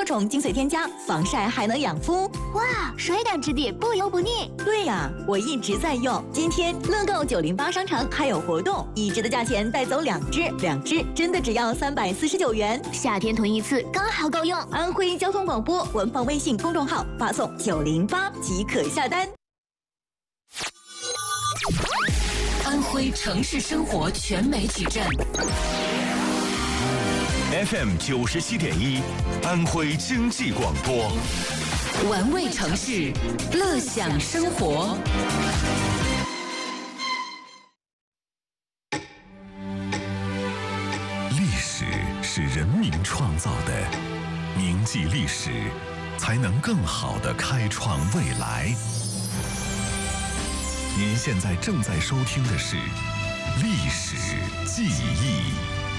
种精髓添加，防晒还能养肤。 哇，水感质地，不油不腻。 对呀，我一直在用。今天乐购908商城还有活动，1支的价钱带走2支，2支真的只要349元。 夏天囤一次刚好够用。 安徽交通广播官方微信公众号发送908即可下单。 安徽城市生活全媒体站 FM 97.1，安徽经济广播， 玩味城市，乐享生活。 历史是人民创造的，铭记历史，才能更好地开创未来。您现在正在收听的是《历史记忆》。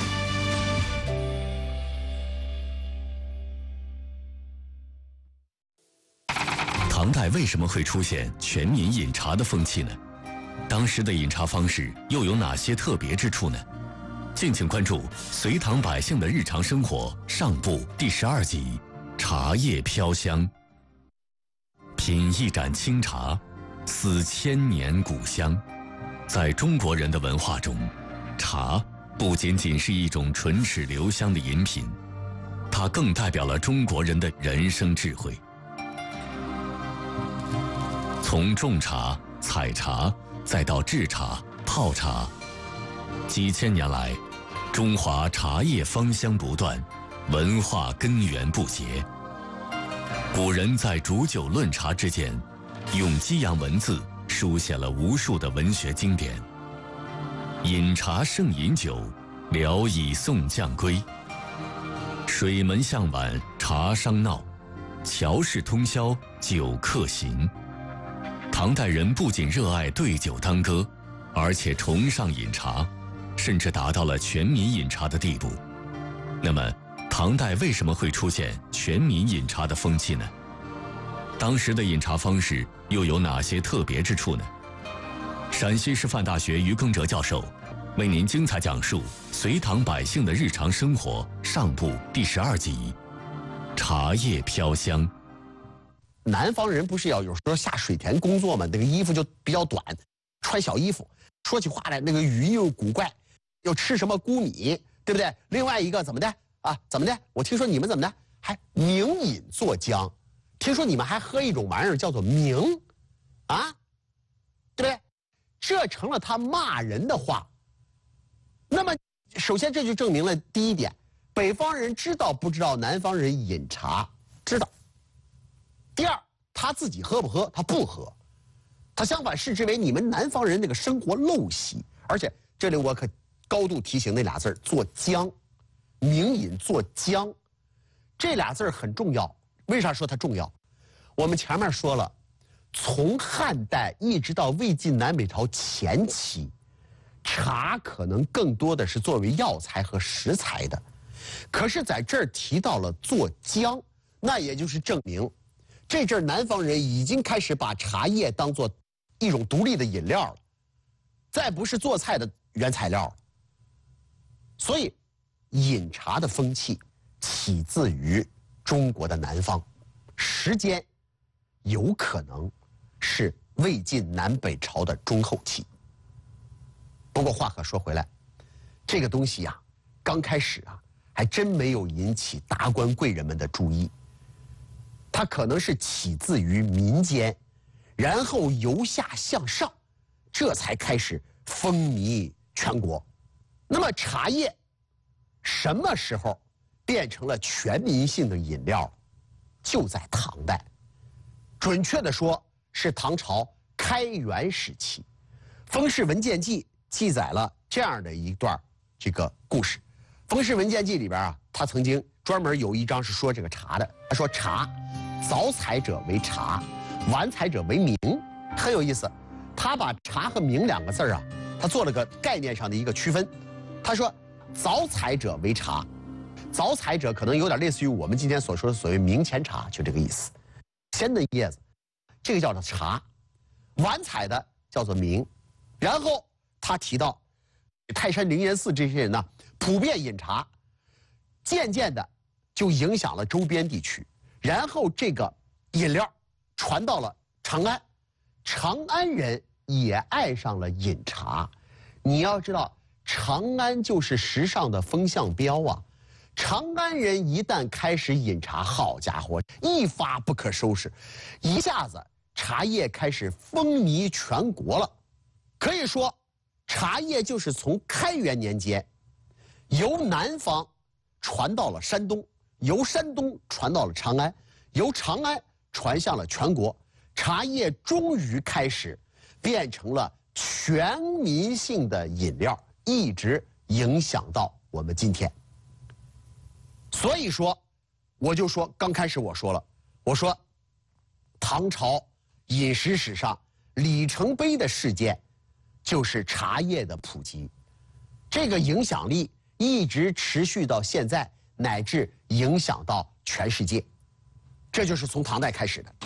唐代为什么会出现全民饮茶的风气呢？当时的饮茶方式又有哪些特别之处呢？敬请关注《隋唐百姓的日常生活》上部第12集《茶叶飘香》。品一盏清茶，思千年古香。在中国人的文化中，茶不仅仅是一种唇齿留香的饮品，它更代表了中国人的人生智慧。从种茶、采茶，再到制茶、泡茶，几千年来，中华茶叶芳香不断，文化根源不竭。古人在煮酒论茶之间，用激扬文字书写了无数的文学经典。饮茶胜饮酒，聊以送将归。水门向晚茶商闹，乔氏通宵酒客行。唐代人不仅热爱对酒当歌，而且崇尚饮茶，甚至达到了全民饮茶的地步。那么，唐代为什么会出现全民饮茶的风气呢？当时的饮茶方式又有哪些特别之处呢？陕西师范大学于耕哲教授为您精彩讲述《隋唐百姓的日常生活》上部第12集《茶叶飘香》。 南方人不是有时候下水田工作嘛，那个衣服就比较短，穿小衣服，说起话来那个语音又古怪，又吃什么谷米，对不对？另外一个怎么的啊？怎么的？我听说你们怎么的还明饮作浆，听说你们还喝一种玩意儿叫做明，啊，对不对？这成了他骂人的话。那么，首先这就证明了第一点，北方人知道不知道南方人饮茶？知道。第二，他自己喝不喝？他不喝，他相反视之为你们南方人那个生活陋习。而且这里我可高度提醒那俩字儿，做浆，明饮做浆，这俩字儿很重要。为啥说它重要？我们前面说了，从汉代一直到魏晋南北朝前期，茶可能更多的是作为药材和食材的，可是在这儿提到了做浆，那也就是证明这阵儿南方人已经开始把茶叶当作一种独立的饮料了，再不是做菜的原材料了。所以饮茶的风气起自于中国的南方，时间有可能是魏晋南北朝的中后期。不过话可说回来，这个东西呀，刚开始啊还真没有引起达官贵人们的注意，它可能是起自于民间，然后由下向上，这才开始风靡全国。那么茶叶什么时候变成了全民性的饮料？就在唐代，准确的说是唐朝开元时期。《封氏文鉴记》记载了这样的一段这个故事。《封氏文鉴记》里边啊，他曾经专门有一章是说这个茶的。他说茶，早采者为茶，晚采者为茗，很有意思。他把茶和茗两个字啊，他做了个概念上的一个区分。他说，早采者为茶，早采者可能有点类似于我们今天所说的所谓明前茶，就这个意思，鲜的叶子，这个叫做茶。晚采的叫做茗。然后他提到泰山灵岩寺这些人呢，普遍饮茶，渐渐的就影响了周边地区，然后这个饮料传到了长安，长安人也爱上了饮茶。你要知道，长安就是时尚的风向标啊。长安人一旦开始饮茶，好家伙，一发不可收拾，一下子茶叶开始风靡全国了。可以说，茶叶就是从开元年间由南方传到了山东，由山东传到了长安，由长安传向了全国，茶叶终于开始变成了全民性的饮料，一直影响到我们今天。所以说，我就说，刚开始我说了，我说唐朝饮食史上里程碑的事件就是茶叶的普及，这个影响力一直持续到现在，乃至影响到全世界，这就是从唐代开始的。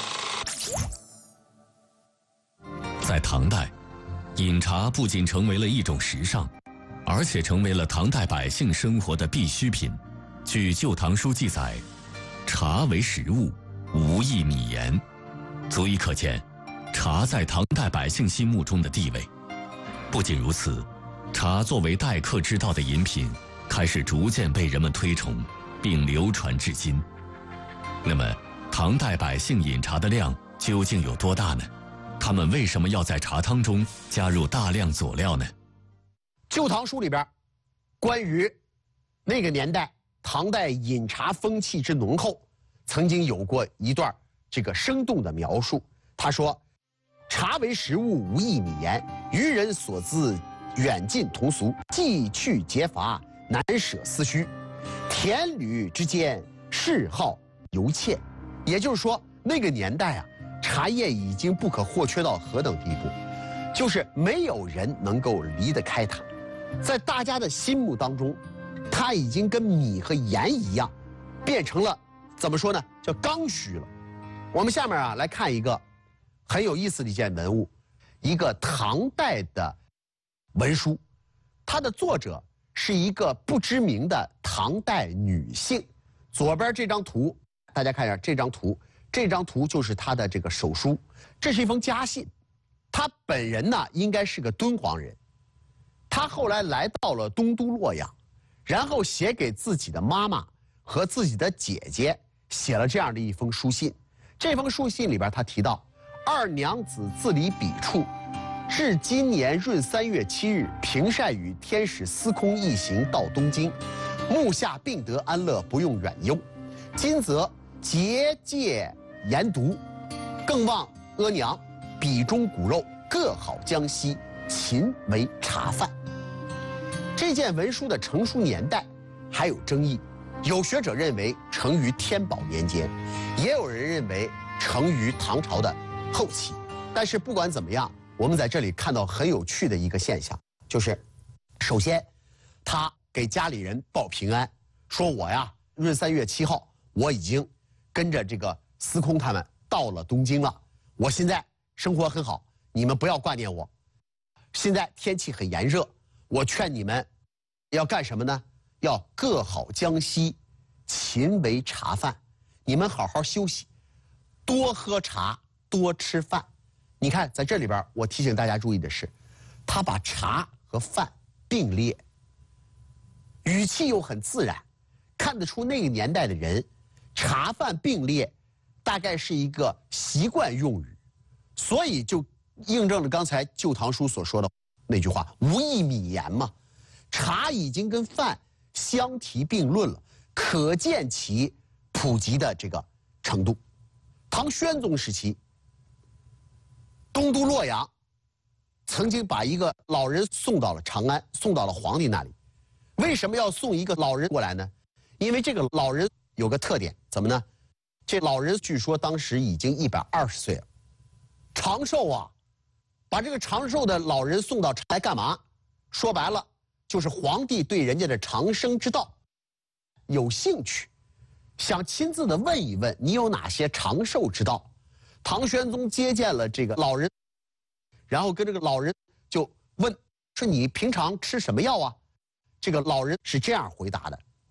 在唐代，饮茶不仅成为了一种时尚，而且成为了唐代百姓生活的必需品。据《旧唐书》记载，茶为食物，无益米盐，足以可见茶在唐代百姓心目中的地位。不仅如此，茶作为待客之道的饮品，开始逐渐被人们推崇，并流传至今。那么，唐代百姓饮茶的量究竟有多大呢？他们为什么要在茶汤中加入大量佐料呢？《 旧唐书》里边，关于那个年代唐代饮茶风气之浓厚，曾经有过一段这个生动的描述。他说：“茶为食物，无益米盐，愚人所资，远近同俗，既去节乏，难舍思虚。田履之间，嗜好犹怯。”也就是说，那个年代啊，茶叶已经不可或缺到何等地步，就是没有人能够离得开它，在大家的心目当中，它已经跟米和盐一样，变成了怎么说呢？叫刚需了。我们下面啊来看一个很有意思的一件文物，一个唐代的文书，它的作者是一个不知名的唐代女性。左边这张图，大家看一下这张图，这张图就是她的这个手书，这是一封家信。她本人呢应该是个敦煌人，她后来来到了东都洛阳，然后写给自己的妈妈和自己的姐姐，写了这样的一封书信。这封书信里边，她提到二娘子自离彼处，至今年闰3月7日，平善与天使司空一行到东京，目下病得安乐，不用远忧。今则节戒严毒，更望阿娘笔中骨肉各好江西，勤为茶饭。这件文书的成书年代还有争议，有学者认为成于天宝年间，也有人认为成于唐朝的后期。但是不管怎么样，我们在这里看到很有趣的一个现象，就是首先他给家里人报平安，说我呀闰3月7号我已经跟着这个司空他们到了东京了，我现在生活很好，你们不要挂念我。现在天气很炎热，我劝你们要干什么呢？要各好江西，勤为茶饭。你们好好休息，多喝茶，多吃饭。你看，在这里边，我提醒大家注意的是，他把茶和饭并列，语气又很自然，看得出那个年代的人，茶饭并列，大概是一个习惯用语，所以就印证了刚才《旧唐书》所说的那句话：“无益米盐”嘛。茶已经跟饭相提并论了，可见其普及的这个程度。唐宣宗时期，东都洛阳曾经把一个老人送到了长安，送到了皇帝那里。为什么要送一个老人过来呢？因为这个老人有个特点，怎么呢？这老人据说当时已经120岁了，长寿啊！把这个长寿的老人送到来干嘛？说白了，就是皇帝对人家的长生之道有兴趣，想亲自的问一问你有哪些长寿之道。唐玄宗接见了这个老人，然后跟这个老人就问说：“你平常吃什么药啊？”这个老人是这样回答的，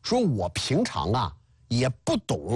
说我平常啊也不懂